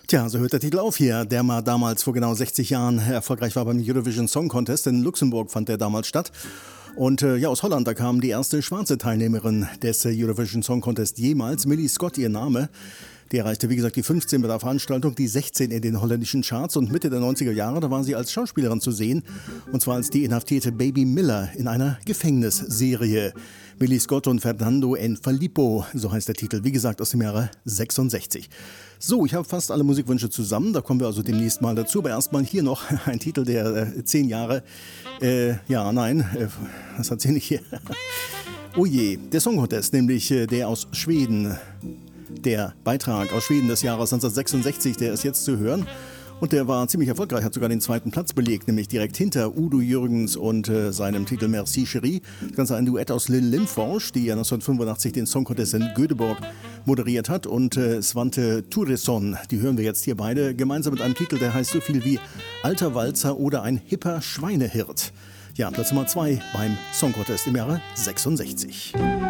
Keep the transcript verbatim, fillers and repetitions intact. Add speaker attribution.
Speaker 1: Tja, so hört der Titel auf hier, der mal damals vor genau sechzig Jahren erfolgreich war beim Eurovision Song Contest. In Luxemburg fand der damals statt. Und äh, ja, aus Holland, da kam die erste schwarze Teilnehmerin des äh, Eurovision Song Contest jemals, Millie Scott, ihr Name. Die erreichte, wie gesagt, die fünfzehn bei der Veranstaltung, die sechzehn in den holländischen Charts. Und Mitte der neunziger Jahre, da war sie als Schauspielerin zu sehen. Und zwar als die inhaftierte Baby Miller in einer Gefängnisserie. Millie Scott und Fernando en Filippo, so heißt der Titel, wie gesagt, aus dem Jahre sechsundsechzig. So, ich habe fast alle Musikwünsche zusammen, da kommen wir also demnächst mal dazu. Aber erstmal hier noch ein Titel, der äh, zehn Jahre, äh, ja, nein, äh, was hat sie nicht hier? Oh je, der Song Contest, nämlich äh, der aus Schweden. Der Beitrag aus Schweden des Jahres neunzehnhundertsechsundsechzig, der ist jetzt zu hören. Und der war ziemlich erfolgreich, hat sogar den zweiten Platz belegt, nämlich direkt hinter Udo Jürgens und äh, seinem Titel Merci Chérie. Das Ganze ein Duett aus Lynn Lindfors, die ja neunzehnhundertfünfundachtzig den Song Contest in Göteborg moderiert hat, und äh, Svante Thuresson. Die hören wir jetzt hier beide gemeinsam mit einem Titel, der heißt so viel wie Alter Walzer oder ein hipper Schweinehirt. Ja, Platz Nummer zwei beim Song Contest im Jahre sechsundsechzig.